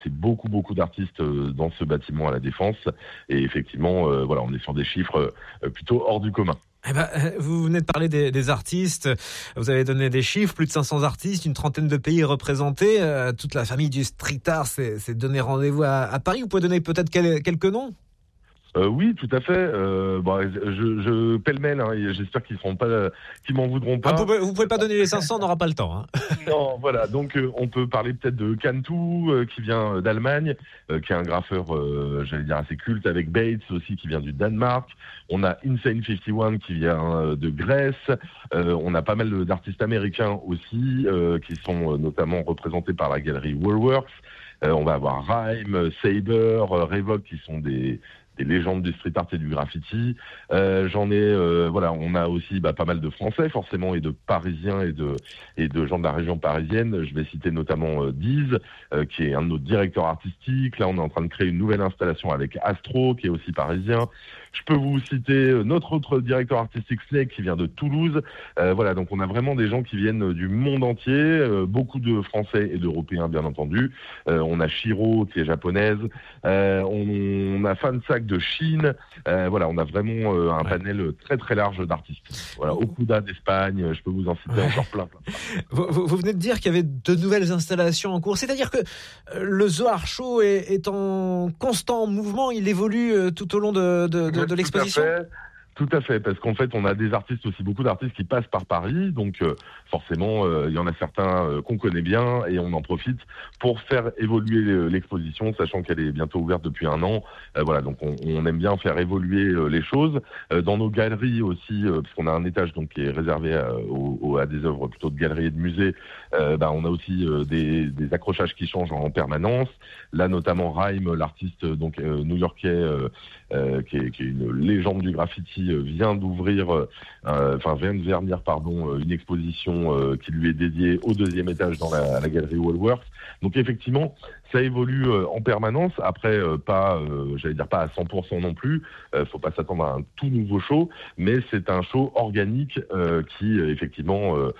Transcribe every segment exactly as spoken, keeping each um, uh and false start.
C'est beaucoup, beaucoup d'artistes dans ce bâtiment à la Défense. Et effectivement, euh, voilà, on est sur des chiffres euh, plutôt hors du commun. Eh ben, vous venez de parler des, des artistes, vous avez donné des chiffres, plus de cinq cents artistes, une trentaine de pays représentés, euh, toute la famille du street art s'est, s'est donné rendez-vous à, à Paris. Vous pouvez donner peut-être quel, quelques noms ? Euh, oui, tout à fait. Euh, bon, je, je pêle-mêle, hein, et j'espère qu'ils seront pas, qu'ils m'en voudront pas. Ah, vous, pouvez, vous pouvez pas donner les cinq cents, on n'aura pas le temps. Hein. Non, voilà. Donc, euh, on peut parler peut-être de Cantu, euh, qui vient d'Allemagne, euh, qui est un graffeur, euh, j'allais dire assez culte, avec Bates aussi, qui vient du Danemark. On a Insane cinquante et un qui vient euh, de Grèce. Euh, on a pas mal d'artistes américains aussi, euh, qui sont euh, notamment représentés par la galerie Woolworths. Euh, on va avoir Rhyme, Saber, euh, Revoke, qui sont des des légendes du street art et du graffiti. Euh, j'en ai, euh, voilà, on a aussi bah, pas mal de Français forcément et de Parisiens et de et de gens de la région parisienne. Je vais citer notamment euh, Diz, euh, qui est un de nos directeurs artistiques. Là, on est en train de créer une nouvelle installation avec Astro, qui est aussi parisien. Je peux vous citer notre autre directeur artistique, Snake, qui vient de Toulouse. Euh, voilà, donc on a vraiment des gens qui viennent du monde entier, euh, beaucoup de Français et d'Européens, bien entendu. Euh, on a Shiro, qui est japonaise. Euh, on, on a Fansac de Chine. Euh, voilà, on a vraiment euh, un ouais. panel très très large d'artistes. Voilà, Okuda d'Espagne, je peux vous en citer ouais. encore plein. plein, plein. Vous, vous, vous venez de dire qu'il y avait de nouvelles installations en cours. C'est-à-dire que le Zohar Show est, est en constant mouvement, il évolue tout au long de, de, de, de l'exposition. Tout à fait, parce qu'en fait, on a des artistes aussi, beaucoup d'artistes qui passent par Paris, donc euh, forcément, euh, il y en a certains euh, qu'on connaît bien et on en profite pour faire évoluer l'exposition, sachant qu'elle est bientôt ouverte depuis un an. Euh, voilà, donc on, on aime bien faire évoluer euh, les choses. Euh, dans nos galeries aussi, euh, parce qu'on a un étage donc qui est réservé à, au, au, à des œuvres plutôt de galeries et de musées, euh, bah, on a aussi euh, des, des accrochages qui changent en permanence. Là, notamment Rhyme, l'artiste donc euh, new-yorkais, euh, euh, qui, est, qui est une légende du graffiti, vient d'ouvrir, euh, enfin vient de vernir pardon, une exposition euh, qui lui est dédiée au deuxième étage dans la, la galerie Woolworths. Donc effectivement, ça évolue euh, en permanence. Après, euh, pas, euh, j'allais dire pas à cent pour cent non plus. Euh, faut pas s'attendre à un tout nouveau show, mais c'est un show organique euh, qui effectivement euh,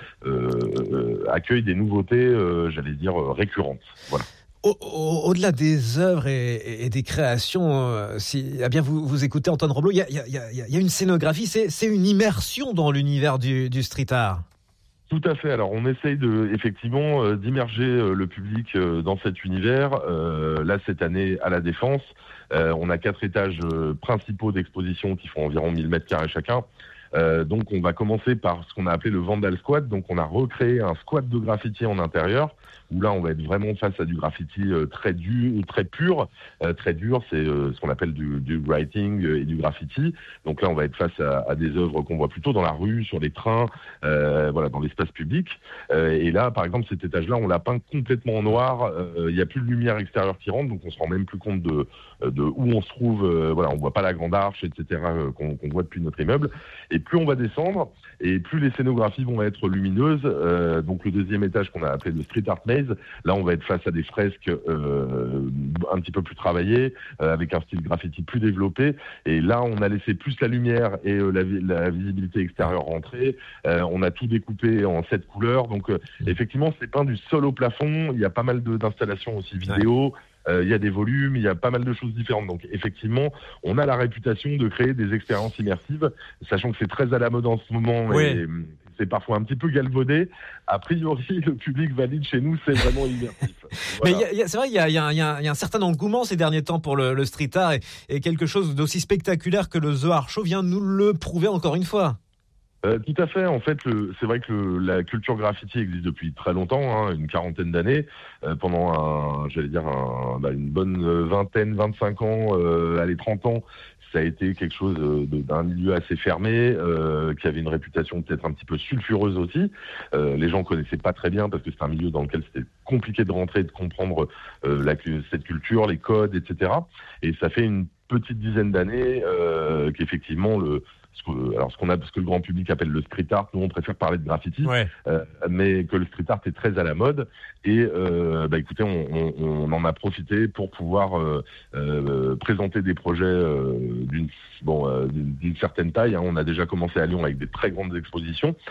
euh, accueille des nouveautés, euh, j'allais dire récurrentes. Voilà. Au, au, au-delà des œuvres et, et, et des créations, euh, si eh bien vous, vous écoutez Antoine Roblot, il y a, y, a, y, a, y a une scénographie, c'est, c'est une immersion dans l'univers du, du street art. Tout à fait. Alors, on essaye de, effectivement euh, d'immerger euh, le public euh, dans cet univers. Euh, là, cette année, à la Défense, euh, on a quatre étages euh, principaux d'exposition qui font environ mille mètres carrés chacun. Euh, donc, on va commencer par ce qu'on a appelé le Vandal Squat. Donc, on a recréé un squat de graffiti en intérieur, où là, on va être vraiment face à du graffiti euh, très dur, très pur, euh, très dur. C'est euh, ce qu'on appelle du, du writing et du graffiti. Donc là, on va être face à, à des œuvres qu'on voit plutôt dans la rue, sur les trains, euh, voilà, dans l'espace public. Euh, et là, par exemple, cet étage-là, on l'a peint complètement en noir. Il euh, n'y a plus de lumière extérieure qui rentre, donc on se rend même plus compte de, de où on se trouve. Euh, voilà, on voit pas la grande arche, et cetera. Euh, qu'on, qu'on voit depuis notre immeuble. Et plus on va descendre, et plus les scénographies vont être lumineuses. Euh, donc le deuxième étage qu'on a appelé le Street Art Maze, là on va être face à des fresques euh, un petit peu plus travaillées, euh, avec un style graffiti plus développé. Et là on a laissé plus la lumière et euh, la, la visibilité extérieure rentrer. Euh, on a tout découpé en sept couleurs. Donc euh, effectivement c'est peint du sol au plafond. Il y a pas mal de, d'installations aussi vidéo. Il euh, y a des volumes, il y a pas mal de choses différentes. Donc effectivement, on a la réputation de créer des expériences immersives, sachant que c'est très à la mode en ce moment oui. et c'est parfois un petit peu galvaudé. A priori, le public valide chez nous, c'est vraiment immersif. Voilà. Mais y a, y a, c'est vrai, il y a, y, a, y, a, y a un certain engouement ces derniers temps pour le, le street art et, et quelque chose d'aussi spectaculaire que le Zohar Show vient nous le prouver encore une fois. Euh, tout à fait. En fait, le, c'est vrai que le, la culture graffiti existe depuis très longtemps, hein, une quarantaine d'années. Euh, pendant, un, j'allais dire, un, bah, une bonne vingtaine, vingt-cinq ans, euh, allez, trente ans, ça a été quelque chose de, d'un milieu assez fermé, euh, qui avait une réputation peut-être un petit peu sulfureuse aussi. Euh, les gens connaissaient pas très bien parce que c'est un milieu dans lequel c'était compliqué de rentrer, de comprendre euh, la, cette culture, les codes, et cetera. Et ça fait une petite dizaine d'années euh, qu'effectivement le Ce que, alors ce qu'on a, ce que le grand public appelle le street art, nous on préfère parler de graffiti, ouais. euh, mais que le street art est très à la mode. Et euh, bah écoutez, on, on, on en a profité pour pouvoir euh, euh, présenter des projets euh, d'une, bon, euh, d'une, d'une certaine taille. Hein. On a déjà commencé à Lyon avec des très grandes expositions.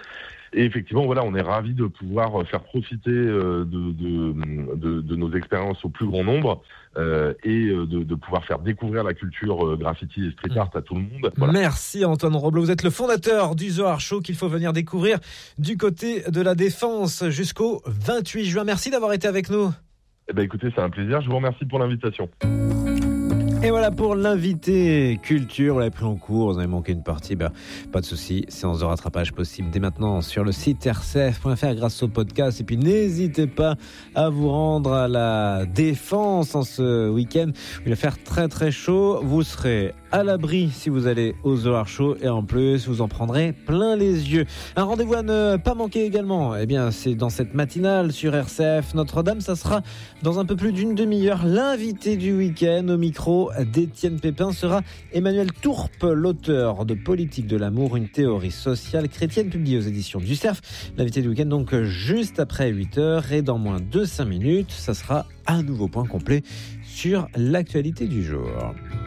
Et effectivement, voilà, on est ravis de pouvoir faire profiter euh, de, de, de, de nos expériences au plus grand nombre euh, et de, de pouvoir faire découvrir la culture euh, graffiti et street art à tout le monde. Voilà. Merci Antoine Roblot, vous êt le fondateur du Zohar Show qu'il faut venir découvrir du côté de la Défense jusqu'au vingt-huit juin. Merci d'avoir été avec nous. Eh ben, écoutez, c'est un plaisir. Je vous remercie pour l'invitation. Et voilà pour l'invité culture, vous l'avez pris en cours, vous avez manqué une partie, ben, pas de souci, séance de rattrapage possible dès maintenant sur le site r c f point f r grâce au podcast. Et puis n'hésitez pas à vous rendre à la Défense en ce week-end. Il va faire très très chaud, vous serez à l'abri si vous allez au Zohar Show et en plus vous en prendrez plein les yeux. Un rendez-vous à ne pas manquer également, eh bien c'est dans cette matinale sur R C F Notre-Dame, ça sera dans un peu plus d'une demi-heure. L'invité du week-end au micro d'Étienne Pépin sera Emmanuel Tourpe, l'auteur de Politique de l'amour, une théorie sociale chrétienne publiée aux éditions du Cerf. L'invité du week-end donc juste après huit heures et dans moins de cinq minutes, ça sera un nouveau point complet sur l'actualité du jour.